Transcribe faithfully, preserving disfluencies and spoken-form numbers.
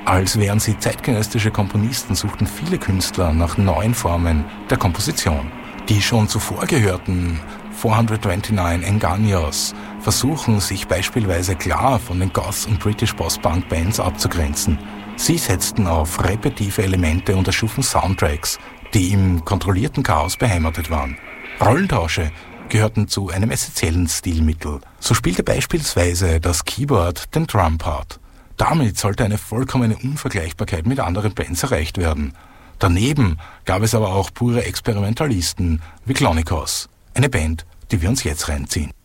Als wären sie zeitgenössische Komponisten, suchten viele Künstler nach neuen Formen der Komposition. Die schon zuvor gehörten vierhundertneunundneunzig Engaños versuchen, sich beispielsweise klar von den Goth- und British Post-Punk-Bands abzugrenzen. Sie setzten auf repetitive Elemente und erschufen Soundtracks, die im kontrollierten Chaos beheimatet waren. Rollentausche gehörten zu einem essentiellen Stilmittel. So spielte beispielsweise das Keyboard den Drumpart. Damit sollte eine vollkommene Unvergleichbarkeit mit anderen Bands erreicht werden. Daneben gab es aber auch pure Experimentalisten wie Clonicos, eine Band, die wir uns jetzt reinziehen.